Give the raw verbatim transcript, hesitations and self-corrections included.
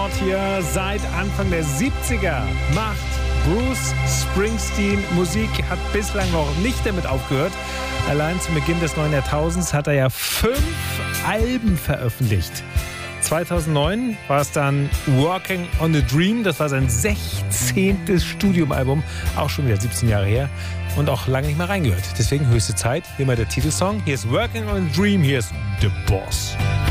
Astronaut hier. Seit Anfang der siebziger macht Bruce Springsteen Musik, hat bislang noch nicht damit aufgehört. Allein zu Beginn des neuen Jahrtausends hat er ja fünf Alben veröffentlicht. zweitausendneun war es dann Working on a Dream. Das war sein sechzehntes Studioalbum. Auch schon wieder siebzehn Jahre her. Und auch lange nicht mehr reingehört. Deswegen höchste Zeit. Hier mal der Titelsong. Hier ist Working on a Dream. Hier ist The Boss.